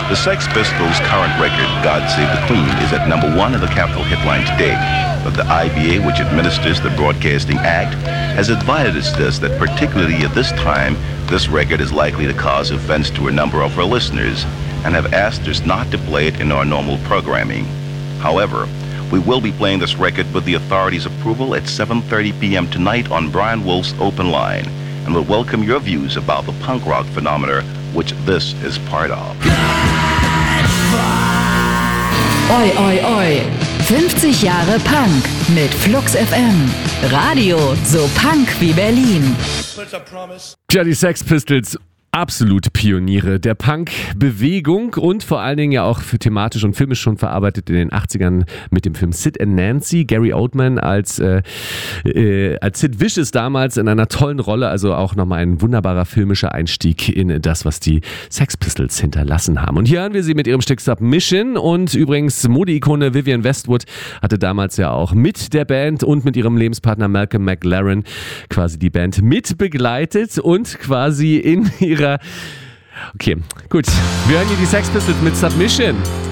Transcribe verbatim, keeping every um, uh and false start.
The Sex Pistols' current record, God Save the Queen, is at number one in the Capitol headline today. But the I B A, which administers the Broadcasting Act, has advised us that particularly at this time, this record is likely to cause offense to a number of our listeners and have asked us not to play it in our normal programming. However, we will be playing this record with the authorities' approval at seven thirty p.m. tonight on Brian Wolf's Open Line, and will welcome your views about the punk rock phenomena, which this is part of. Oi, oi, oi. fünfzig Jahre Punk mit Flux F M. Radio so Punk wie Berlin. Ja, die Sex Pistols, absolute Pioniere der Punk-Bewegung und vor allen Dingen ja auch für thematisch und filmisch schon verarbeitet in den achtzigern mit dem Film Sid and Nancy. Gary Oldman als, äh, äh, als Sid Vicious damals in einer tollen Rolle, also auch nochmal ein wunderbarer filmischer Einstieg in das, was die Sex Pistols hinterlassen haben. Und hier hören wir sie mit ihrem Stück Submission und übrigens Mode-Ikone Vivienne Westwood hatte damals ja auch mit der Band und mit ihrem Lebenspartner Malcolm McLaren quasi die Band mit begleitet und quasi in ihrer Okay, gut. Wir hören hier die Sex Pistols mit Submission.